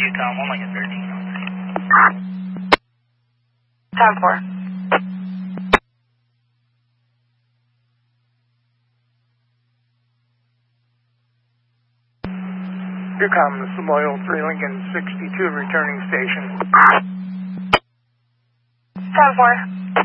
Yukon 1 like a 13. 10-4. Yukon, this is Loyal 3 Lincoln 62 returning station. 10-4.